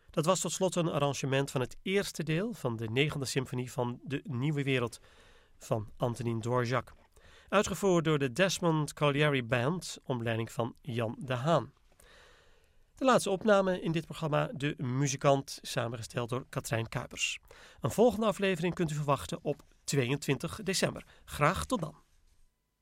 Dat was tot slot een arrangement van het eerste deel van de 9e symfonie van De Nieuwe Wereld van Antonin Dvorak. Uitgevoerd door de Desmond Colliery Band onder leiding van Jan de Haan. De laatste opname in dit programma, De Muzikant, samengesteld door Katrijn Kuipers. Een volgende aflevering kunt u verwachten op 22 december. Graag tot dan.